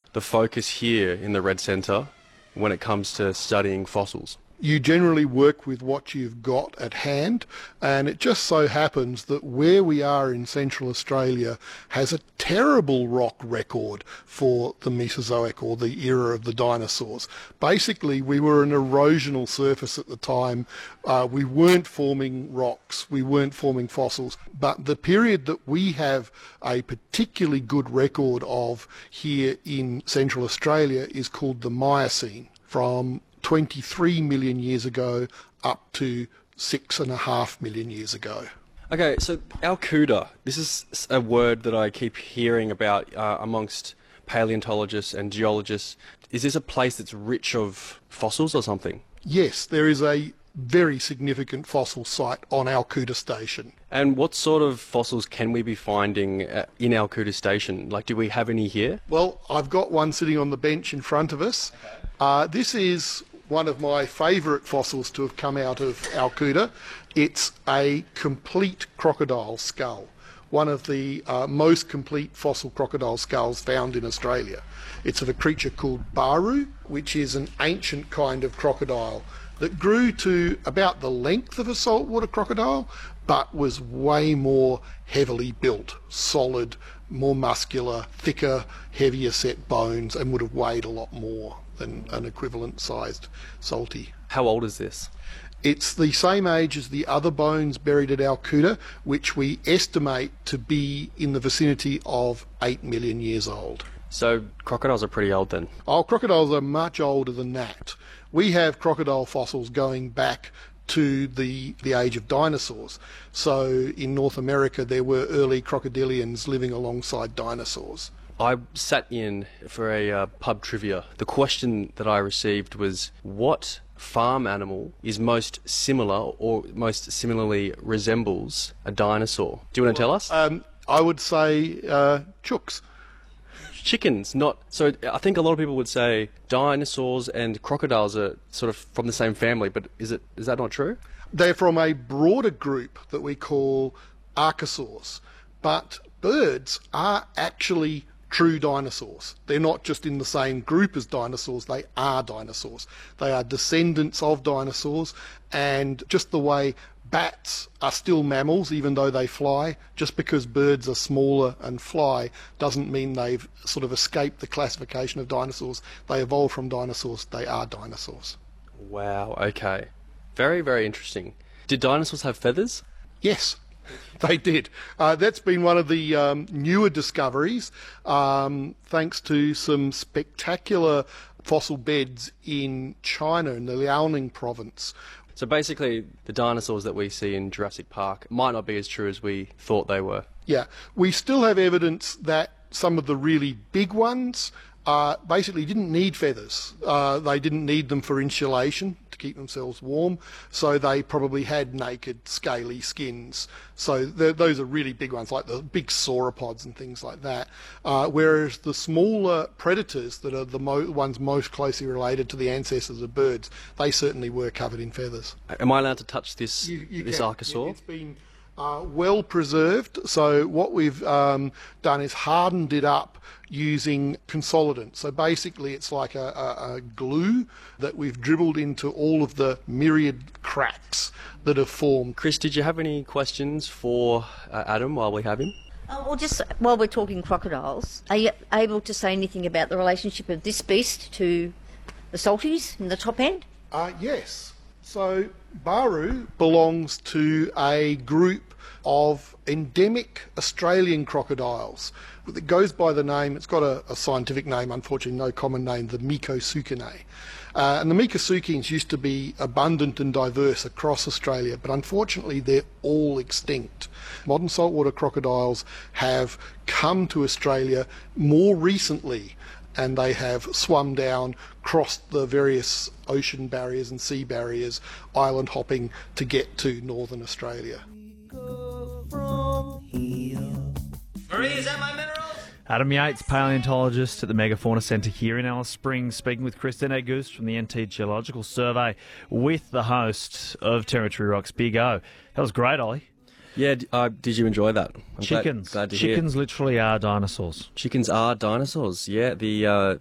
the focus here in the Red Centre when it comes to studying fossils? You generally work with what you've got at hand, and it just so happens that where we are in Central Australia has a terrible rock record for the Mesozoic, or the era of the dinosaurs. Basically, we were an erosional surface at the time. We weren't forming rocks, we weren't forming fossils, but the period that we have a particularly good record of here in Central Australia is called the Miocene, from 23 million years ago up to 6.5 million years ago. Okay, so Alcuda, this is a word that I keep hearing about amongst paleontologists and geologists. Is this a place that's rich of fossils or something? Yes, there is a very significant fossil site on Alcuda Station. And what sort of fossils can we be finding in Alcuda Station? Like, do we have any here? Well, I've got one sitting on the bench in front of us. This is one of my favourite fossils to have come out of Alcuda. It's a complete crocodile skull, one of the most complete fossil crocodile skulls found in Australia. It's of a creature called Baru, which is an ancient kind of crocodile that grew to about the length of a saltwater crocodile, but was way more heavily built, solid, more muscular, thicker, heavier set bones, and would have weighed a lot more than an equivalent sized salty. How old is this? It's the same age as the other bones buried at Alcuda, which we estimate to be in the vicinity of 8 million years old. So crocodiles are pretty old then? Oh, crocodiles are much older than that. We have crocodile fossils going back to the age of dinosaurs. So in North America there were early crocodilians living alongside dinosaurs. I sat in for a pub trivia. The question that I received was, what farm animal is most similar or most similarly resembles a dinosaur? Do you want to tell us? I would say chooks. Chickens, not... So I think a lot of people would say dinosaurs and crocodiles are sort of from the same family, but is that not true? They're from a broader group that we call archosaurs, but birds are actually true dinosaurs. They're not just in the same group as dinosaurs, they are dinosaurs. They are descendants of dinosaurs, and just the way bats are still mammals even though they fly, just because birds are smaller and fly doesn't mean they've sort of escaped the classification of dinosaurs. They evolved from dinosaurs, they are dinosaurs. Wow, okay. Very, very interesting. Did dinosaurs have feathers? Yes. They did. That's been one of the newer discoveries, thanks to some spectacular fossil beds in China, in the Liaoning province. So basically, the dinosaurs that we see in Jurassic Park might not be as true as we thought they were. Yeah, we still have evidence that some of the really big ones basically didn't need feathers. They didn't need them for insulation to keep themselves warm, so they probably had naked, scaly skins. So those are really big ones, like the big sauropods and things like that. Whereas the smaller predators that are the ones most closely related to the ancestors of birds, they certainly were covered in feathers. Am I allowed to touch this this archosaur? It's been well preserved, so what we've done is hardened it up using consolidant. So basically it's like a glue that we've dribbled into all of the myriad cracks that have formed. Chris, did you have any questions for Adam while we have him? Well, just while we're talking crocodiles, are you able to say anything about the relationship of this beast to the salties in the top end? Yes. So Baru belongs to a group of endemic Australian crocodiles. It goes by the name, it's got a scientific name, unfortunately no common name, the Mecosukinae. And the Mecosukines used to be abundant and diverse across Australia, but unfortunately they're all extinct. Modern saltwater crocodiles have come to Australia more recently, and they have swum down, crossed the various ocean barriers and sea barriers, island hopping to get to northern Australia. Marie, is that my minerals? Adam Yates, paleontologist at the Megafauna Centre here in Alice Springs, speaking with Chris Denegust from the NT Geological Survey with the host of Territory Rock's Big O. That was great, Ollie. Yeah, did you enjoy that? Chickens. Glad to Chickens hear. literally are dinosaurs. Chickens are dinosaurs, yeah. The